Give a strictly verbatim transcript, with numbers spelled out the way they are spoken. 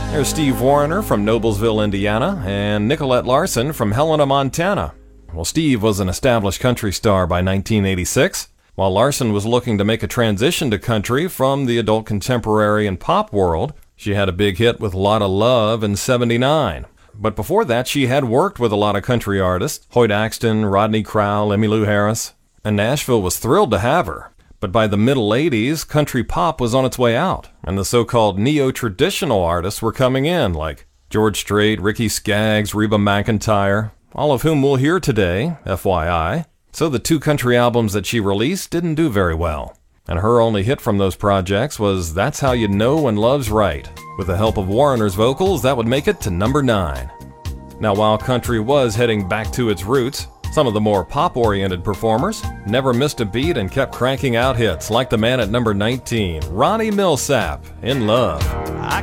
There's Steve Wariner from Noblesville, Indiana, and Nicolette Larson from Helena, Montana. Well, Steve was an established country star by nineteen eighty-six, while Larson was looking to make a transition to country from the adult contemporary and pop world. She had a big hit with Lotta Love in seventy-nine. But before that, she had worked with a lot of country artists, Hoyt Axton, Rodney Crowell, Emmylou Harris, and Nashville was thrilled to have her. But by the middle eighties, country pop was on its way out, and the so-called neo-traditional artists were coming in, like George Strait, Ricky Skaggs, Reba McEntire, all of whom we'll hear today, F Y I. So the two country albums that she released didn't do very well, and her only hit from those projects was That's How You Know When Love's Right. With the help of Wariner's vocals, that would make it to number nine. Now, while country was heading back to its roots, some of the more pop-oriented performers never missed a beat and kept cranking out hits, like the man at number nineteen, Ronnie Milsap, In Love. I